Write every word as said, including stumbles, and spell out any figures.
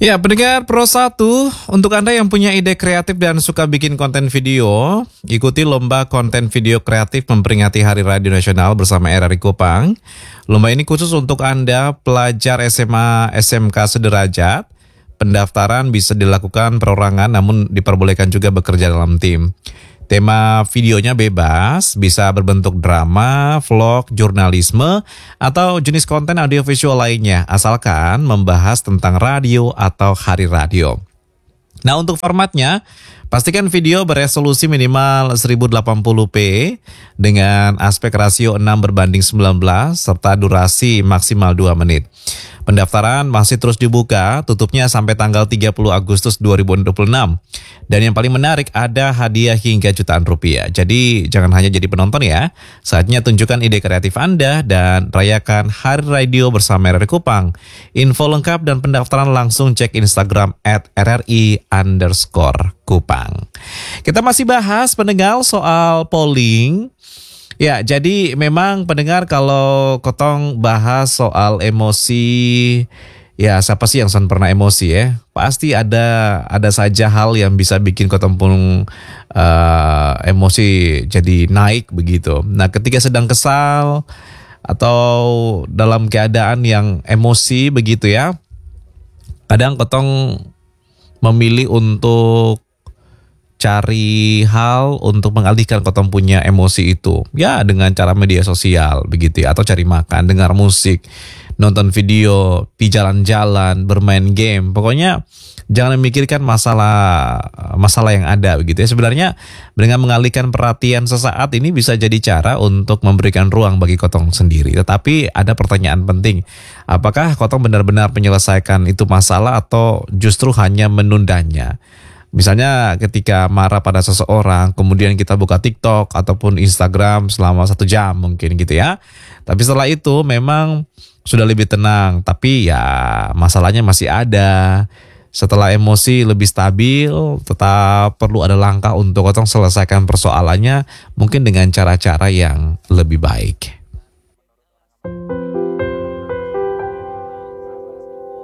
Ya, pendengar Pro satu, untuk Anda yang punya ide kreatif dan suka bikin konten video, ikuti Lomba Konten Video Kreatif memperingati Hari Radio Nasional bersama R R I Kupang. Lomba ini khusus untuk Anda pelajar S M A S M K sederajat. Pendaftaran bisa dilakukan perorangan namun diperbolehkan juga bekerja dalam tim. Tema videonya bebas, bisa berbentuk drama, vlog, jurnalisme, atau jenis konten audiovisual lainnya, asalkan membahas tentang radio atau hari radio. Nah, untuk formatnya, pastikan video beresolusi minimal seribu delapan puluh p dengan aspek rasio enam berbanding sembilan belas serta durasi maksimal dua menit. Pendaftaran masih terus dibuka, tutupnya sampai tanggal tiga puluh Agustus dua ribu dua puluh enam. Dan yang paling menarik, ada hadiah hingga jutaan rupiah. Jadi jangan hanya jadi penonton ya, saatnya tunjukkan ide kreatif Anda dan rayakan Hari Radio bersama R R I Kupang. Info lengkap dan pendaftaran langsung cek Instagram at rri underscore Kupang. Kita masih bahas pendengar soal polling. Ya, jadi memang pendengar kalau Kotong bahas soal emosi, ya siapa sih yang sen pernah emosi ya? Pasti ada ada saja hal yang bisa bikin Kotong pun uh, emosi jadi naik begitu. Nah, ketika sedang kesal atau dalam keadaan yang emosi begitu ya, kadang Kotong memilih untuk cari hal untuk mengalihkan Kotong punya emosi itu. Ya, dengan cara media sosial begitu ya, atau cari makan, dengar musik, nonton video, pi jalan-jalan, bermain game. Pokoknya jangan memikirkan masalah masalah yang ada begitu ya. Sebenarnya dengan mengalihkan perhatian sesaat ini bisa jadi cara untuk memberikan ruang bagi Kotong sendiri. Tetapi ada pertanyaan penting. Apakah Kotong benar-benar menyelesaikan itu masalah atau justru hanya menundanya? Misalnya ketika marah pada seseorang, kemudian kita buka TikTok ataupun Instagram selama satu jam mungkin gitu ya. Tapi setelah itu memang sudah lebih tenang, tapi ya masalahnya masih ada. Setelah emosi lebih stabil, tetap perlu ada langkah untuk Kotong selesaikan persoalannya mungkin dengan cara-cara yang lebih baik.